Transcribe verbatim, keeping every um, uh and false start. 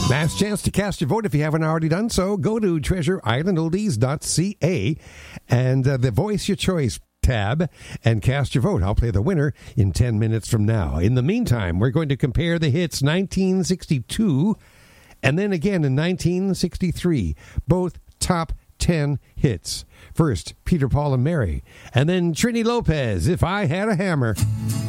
Last chance to cast your vote if you haven't already done so. Go to treasure island oldies dot c a and uh, the Voice Your Choice tab and cast your vote. I'll play the winner in ten minutes from now. In the meantime, we're going to compare the hits nineteen sixty-two and then again in nineteen sixty-three. Both top ten hits. First, Peter, Paul, and Mary. And then Trini Lopez, If I Had a Hammer.